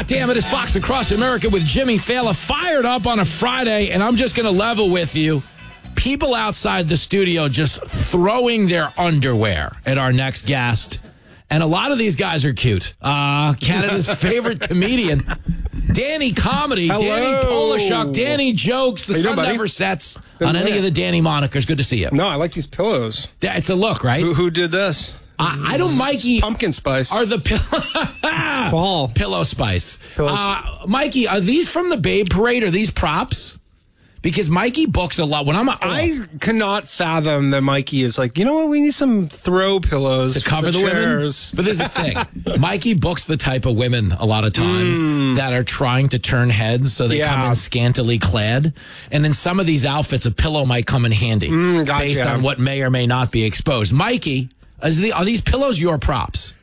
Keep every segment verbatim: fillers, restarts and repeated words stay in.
God damn it, it's Fox Across America with Jimmy Fallon, fired up on a Friday, and I'm just going to level with you. People outside the studio just throwing their underwear at our next guest, and a lot of these guys are cute. Uh, Canada's favorite comedian, Danny Comedy, Hello. Danny Polishuk, Danny Jokes. The How you sun doing, buddy? never sets Good on any morning. of the Danny monikers. Good to see you. No, I like these pillows. It's a look, right? Who, who did this? I, I don't, Mikey. Pumpkin spice. Are the pill- Fall. Pillow Spice? Pillow- Uh, Mikey, are these from the Babe Parade? Are these props? Because Mikey books a lot. When I'm, oh, I cannot fathom that Mikey is like, you know what? We need some throw pillows to cover for the, the, women. chairs. But there's a thing. Mikey books the type of women a lot of times that are trying to turn heads, so they Yeah. come in scantily clad. And in some of these outfits, a pillow might come in handy Mm, gotcha. based on what may or may not be exposed. Mikey, is the, are these pillows your props?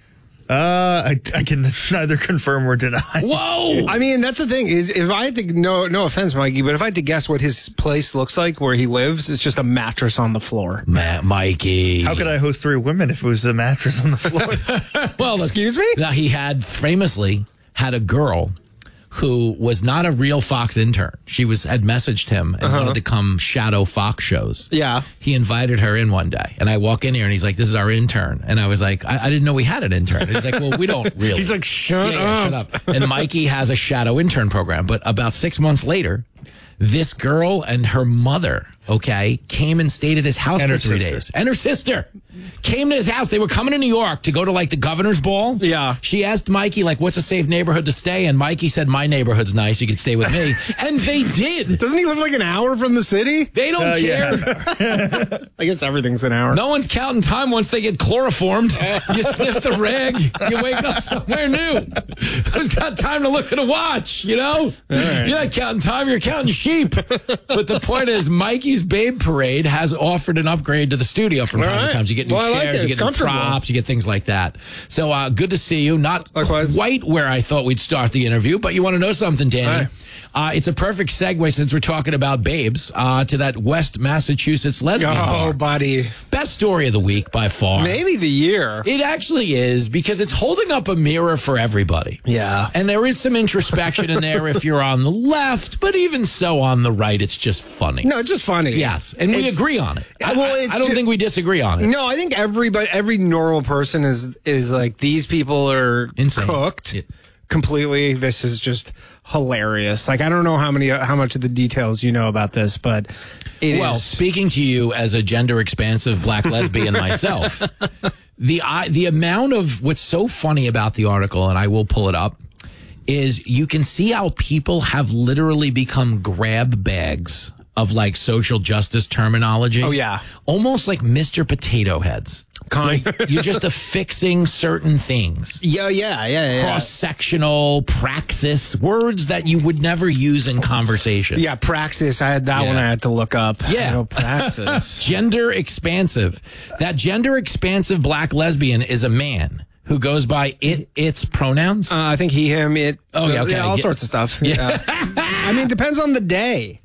Uh, I, I can neither confirm or deny. Whoa! I mean, that's the thing is, if I had to, no, no offense, Mikey, but if I had to guess what his place looks like where he lives, it's just a mattress on the floor. Ma- Mikey. How could I host three women if it was a mattress on the floor? Well, look, Excuse me? Now, he had famously had a girl who was not a real Fox intern. She was had messaged him and wanted to come shadow Fox shows. Yeah. He invited her in one day, and I walk in here and he's like, "This is our intern," and I was like, "I, I didn't know we had an intern." And he's like, "Well, we don't really." He's like, shut Yeah, yeah, up. shut up. And Mikey has a shadow intern program, but about six months later, this girl and her mother, okay, came and stayed at his house And for her three sister. days. And her sister came to his house. They were coming to New York to go to like the governor's ball. Yeah. She asked Mikey, like, what's a safe neighborhood to stay? And Mikey said, my neighborhood's nice. You can stay with me. And they did. Doesn't he live like an hour from the city? They don't Uh, care. yeah. I guess everything's an hour. No one's counting time once they get chloroformed. You sniff the rag, you wake up somewhere new. Who's got time to look at a watch, you know? right. You're not counting time, you're counting sheep. But the point is, Mikey's Babe Parade has offered an upgrade to the studio from All time right. to time. You get new Well, I like chairs, it. you It's get new comfortable. props, you get things like that. So uh, good to see you. Not Likewise. quite where I thought we'd start the interview, but you want to know something, Danny? Hi. Uh, it's a perfect segue, since we're talking about babes, uh, to that West Massachusetts lesbian Oh, bar. buddy. Best story of the week by far. Maybe the year. It actually is, because it's holding up a mirror for everybody. Yeah. And there is some introspection in there if you're on the left, but even so on the right, it's just funny. No, it's just funny. Yes, and we It's- agree on it. I, Well, I- it's I don't ju- think we disagree on it. No, I think everybody, every normal person is is like, these people are Insane. cooked Yeah. completely. This is just hilarious. Like, I don't know how many, how much of the details you know about this, but it is. Well, speaking to you as a gender expansive black lesbian myself, the I, the amount of what's so funny about the article, and I will pull it up, is you can see how people have literally become grab bags of like social justice terminology. Oh, yeah. Almost like Mister Potato Heads. Kind. You're just affixing certain things. Yeah, yeah, yeah, yeah. Cross-sectional, praxis, words that you would never use in conversation. Yeah, praxis. I had that Yeah. one I had to look up. Yeah. I know, praxis. Gender expansive. That gender expansive black lesbian is a man who goes by it, its pronouns. Uh, I think he, him, it. Oh, yeah, okay. all Yeah. sorts of stuff. Yeah. I mean, it depends on the day.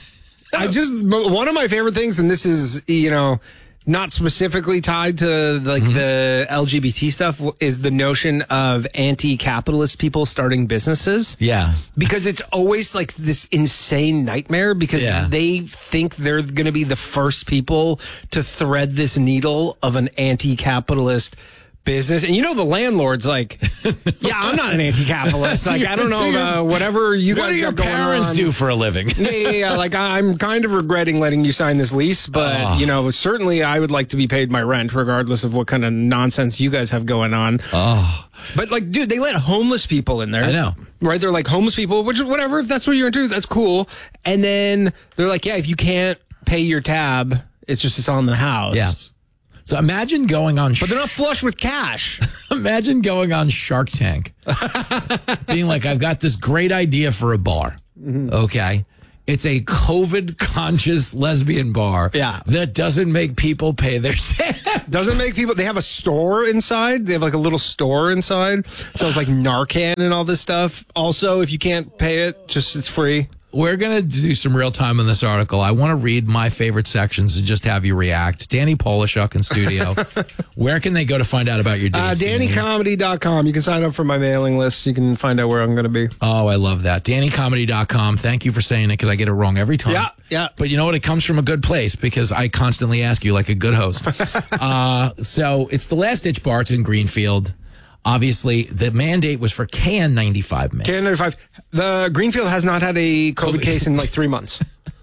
I just, one of my favorite things, and this is, you know, not specifically tied to like Mm-hmm. the L G B T stuff, is the notion of anti-capitalist people starting businesses. yeah. Because it's always like this insane nightmare, because Yeah. they think they're going to be the first people to thread this needle of an anti-capitalist business. And you know, the landlord's like, yeah, I'm not an anti-capitalist. Like, I don't know, uh, whatever you What guys do your got going parents on. do for a living? yeah, yeah, yeah. Like, I'm kind of regretting letting you sign this lease, but, Oh. you know, certainly I would like to be paid my rent, regardless of what kind of nonsense you guys have going on. Oh, But, like, dude, they let homeless people in there. I know. Right? They're like, homeless people, which, whatever, if that's what you're into, that's cool. And then they're like, yeah, if you can't pay your tab, it's just, it's on the house. yes. So imagine going on. But they're not flush with cash. Imagine going on Shark Tank, being like, I've got this great idea for a bar. Mm-hmm. Okay. It's a COVID conscious lesbian bar Yeah. that doesn't make people pay their tab. Doesn't make people, they have a store inside. They have like a little store inside. Sells like Narcan and all this stuff. Also, if you can't pay it, just it's free. we're going to do some real time on this article. I want to read my favorite sections and just have you react. Danny Polishuk in studio. Where can they go to find out about your Uh, dates? Danny Comedy dot com. You can sign up for my mailing list. You can find out where I'm going to be. Oh, I love that. Danny Comedy dot com. Thank you for saying it because I get it wrong every time. Yeah, yeah. But you know what? It comes from a good place because I constantly ask you like a good host. uh, so it's the Last Ditch Bar. It's in Greenfield. Obviously, the mandate was for K N ninety-five masks. K N ninety-five. The Greenfield has not had a COVID, COVID. case in like three months.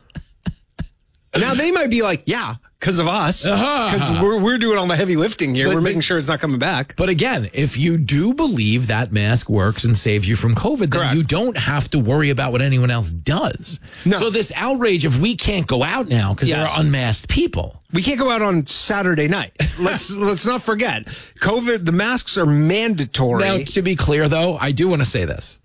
Now they might be like, yeah, because of us. Because Uh-huh. we're, we're doing all the heavy lifting here. But- we're but- making sure it's not coming back. But again, if you do believe that mask works and saves you from COVID, then Correct. you don't have to worry about what anyone else does. No. So this outrage of we can't go out now because there Yes. are unmasked people. We can't go out on Saturday night. Let's let's not forget. COVID, the masks are mandatory. Now, to be clear, though, I do want to say this.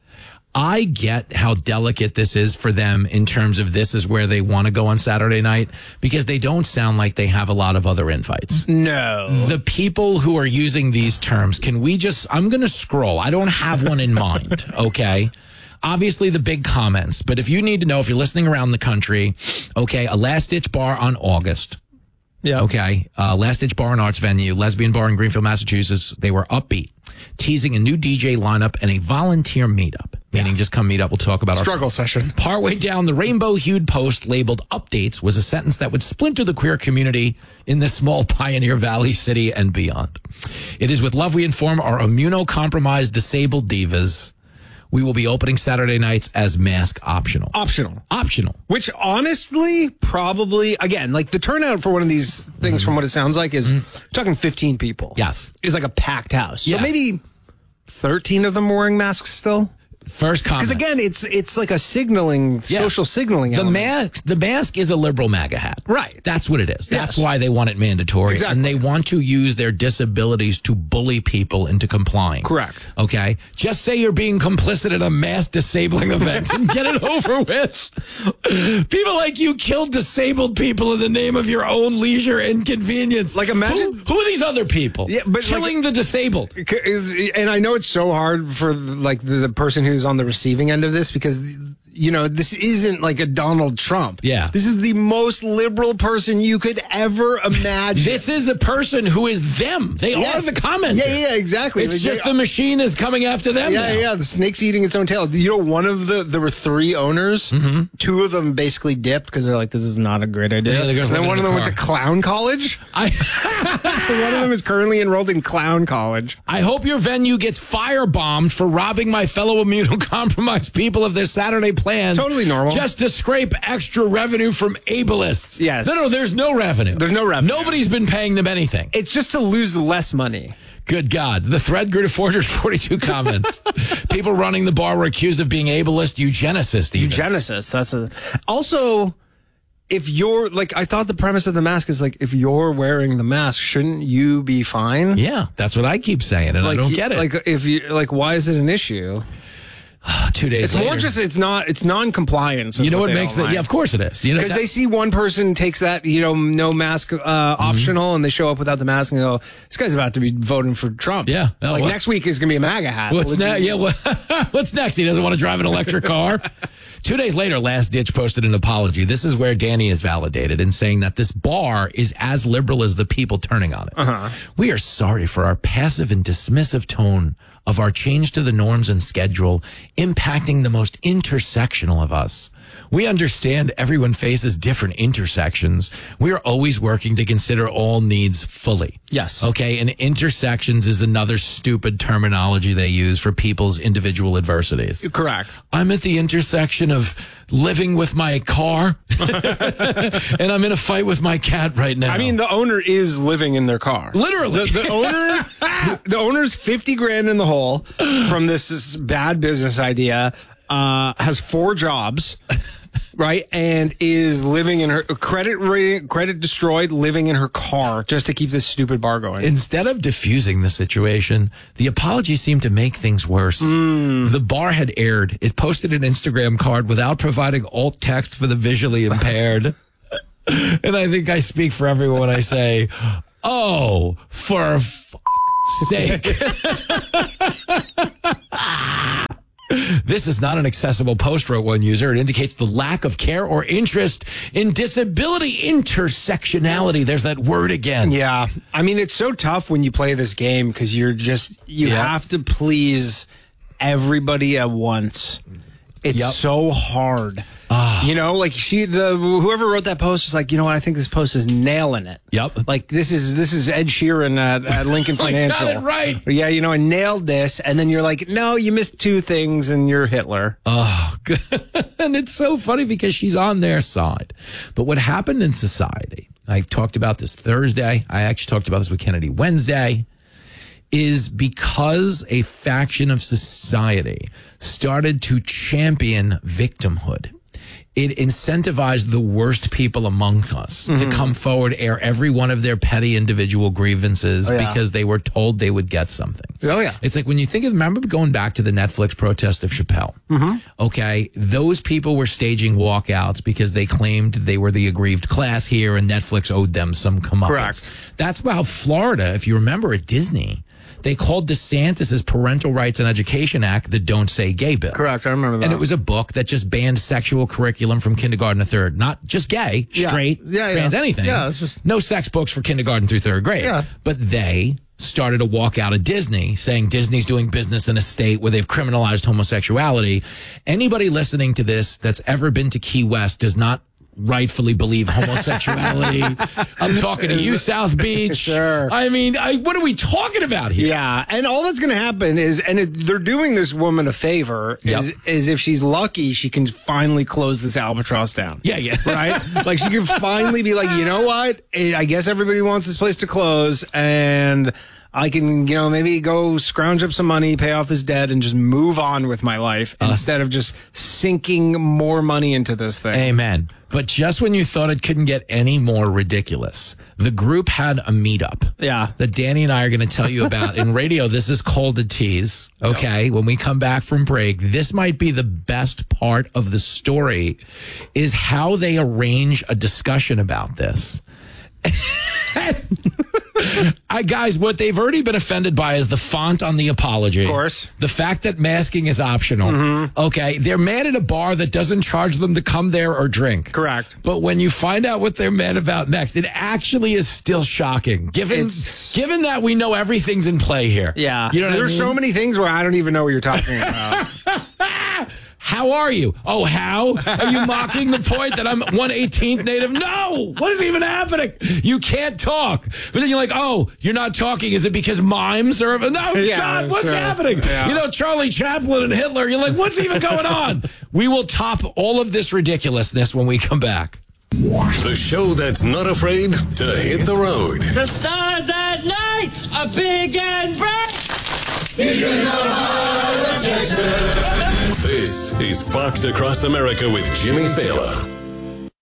I get how delicate this is for them in terms of this is where they want to go on Saturday night because they don't sound like they have a lot of other invites. no. The people who are using these terms, can we just, I'm going to scroll. I don't have one in mind, okay? Obviously, the big comments, but if you need to know, if you're listening around the country, okay, a Last Ditch Bar on August. Yeah. Okay. Uh, Last Ditch Bar and Arts venue, lesbian bar in Greenfield, Massachusetts. They were upbeat, teasing a new D J lineup and a volunteer meetup, meaning just come meet up. We'll talk about our Struggle session. Partway down, the rainbow-hued post labeled updates was a sentence that would splinter the queer community in this small Pioneer Valley city and beyond. It is with love we inform our immunocompromised disabled divas. We will be opening Saturday nights as mask optional. Optional. Optional. Which honestly, probably, again, like the turnout for one of these things from what it sounds like is talking fifteen people. Yes. Is like a packed house. So Yeah. maybe thirteen of them wearing masks still. First comment. Because again, it's it's like a signaling, Yeah. social signaling The element. mask, the mask is a liberal MAGA hat. Right. That's what it is. That's Yes. why they want it mandatory. Exactly. And they want to use their disabilities to bully people into complying. Correct. Okay. Just say you're being complicit at a mass disabling event and get it over with. People like you kill disabled people in the name of your own leisure and convenience. Like, imagine- Who, who are these other people? Yeah, but Killing the disabled. And I know it's so hard for like the, the person who's on the receiving end of this because, you know, this isn't like a Donald Trump. Yeah. This is the most liberal person you could ever imagine. This is a person who is them. They Yes. are the commenter. Yeah, yeah, exactly. It's Like, just they- the machine is coming after them Yeah, now. yeah. The snake's eating its own tail. You know, one of the there were three owners. Mm-hmm. Two of them basically dipped because they're like, "This is not a great idea." Yeah, the girls and then living one in of the them went to car. clown college. I One of them is currently enrolled in clown college. I hope your venue gets firebombed for robbing my fellow immunocompromised people of their Saturday plans. Totally normal. Just to scrape extra revenue from ableists. Yes. No, no, there's no revenue. There's no revenue. Nobody's been paying them anything. It's just to lose less money. Good God. The thread grew to four hundred forty-two comments. People running the bar were accused of being ableist eugenicists. Even. Eugenesis. That's a. Also, if you're like, I thought the premise of the mask is like, if you're wearing the mask, shouldn't you be fine? Yeah, that's what I keep saying, and Like, I don't get it. Like, if you like, why is it an issue? Two days It's later. more just it's not it's non-compliance. You know what makes that? Yeah, of course it is. You know, Because that- they see one person takes that, you know, no mask uh, Mm-hmm. optional, and they show up without the mask and go, "This guy's about to be voting for Trump." Yeah. Oh, like what- next week is going to be a MAGA hat. What's Legit- next? Yeah, what, what's next? He doesn't want to drive an electric car. Two days later, Last Ditch posted an apology. This is where Danny is validated in saying that this bar is as liberal as the people turning on it. Uh-huh. We are sorry for our passive and dismissive tone of our change to the norms and schedule impacting the most intersectional of us. We understand everyone faces different intersections. We are always working to consider all needs fully. Yes. Okay. And intersections is another stupid terminology they use for people's individual adversities. Correct. I'm at the intersection of living with my car and I'm in a fight with my cat right now. I mean, the owner is living in their car. Literally. The, the owner, the owner's fifty grand in the hole from this, this bad business idea. Uh, has four jobs, right, and is living in her credit rating, credit destroyed, living in her car just to keep this stupid bar going. Instead of diffusing the situation, the apology seemed to make things worse. The bar had aired. It posted an Instagram card without providing alt text for the visually impaired. And I think I speak for everyone when I say, oh, for f- sake. This is not an accessible post, wrote one user. It indicates the lack of care or interest in disability intersectionality. There's that word again. Yeah. I mean, it's so tough when you play this game because you're just, you Yeah. have to please everybody at once. It's Yep. so hard. You know, like she, the whoever wrote that post is like, you know what? I think this post is nailing it. Yep. Like this is this is Ed Sheeran at, at Lincoln I Financial. got it right. Yeah, you know, I nailed this, and then you're like, no, you missed two things, and you're Hitler. Oh, good. And it's so funny because she's on their side. But what happened in society, I've talked about this Thursday, I actually talked about this with Kennedy Wednesday, is because a faction of society started to champion victimhood. It incentivized the worst people among us mm-hmm. to come forward, air every one of their petty individual grievances oh, yeah. because they were told they would get something. Oh, yeah. It's like when you think of, remember going back to the Netflix protest of Chappelle? Mm-hmm. Okay. Those people were staging walkouts because they claimed they were the aggrieved class here and Netflix owed them some comeuppance. Correct. That's how Florida, if you remember at Disney, they called DeSantis' Parental Rights and Education Act the Don't Say Gay bill. Correct, I remember that. And it was a book that just banned sexual curriculum from kindergarten to third. Not just gay, Yeah. straight, Yeah, trans, yeah. anything. Yeah, it's just- no sex books for kindergarten through third grade. Yeah. But they started to walk out of Disney saying Disney's doing business in a state where they've criminalized homosexuality. Anybody listening to this that's ever been to Key West does not rightfully believe homosexuality. I'm talking to you, South Beach. Sure. I mean, I, what are we talking about here? Yeah, and all that's going to happen is, and it, they're doing this woman a favor, is, Yep. is if she's lucky, she can finally close this albatross down. Yeah, yeah. Right? Like she can finally be like, you know what? Eh, I guess everybody wants this place to close, and I can, you know, maybe go scrounge up some money, pay off this debt, and just move on with my life uh, instead of just sinking more money into this thing. Amen. But just when you thought it couldn't get any more ridiculous, the group had a meetup. Yeah. That Danny and I are going to tell you about. In radio, this is called a tease. Okay. When we come back from break, this might be the best part of the story is how they arrange a discussion about this. I, guys, what they've already been offended by is the font on the apology. Of course. The fact that masking is optional. Mm-hmm. Okay. They're mad at a bar that doesn't charge them to come there or drink. Correct. But when you find out what they're mad about next, it actually is still shocking. Given, It's- given that we know everything's in play here. Yeah. You know what I There's mean? so many things where I don't even know what you're talking about. How are you? Oh, how? Are you mocking the point that I'm one eighteenth native? No! What is even happening? You can't talk. But then you're like, oh, you're not talking. Is it because mimes are... No, Yeah, God, what's sure. happening? Yeah. You know, Charlie Chaplin and Hitler. You're like, what's even going on? We will top all of this ridiculousness when we come back. The show that's not afraid to hit the road. The stars at night are big and bright. This is Fox Across America with Jimmy Fallon.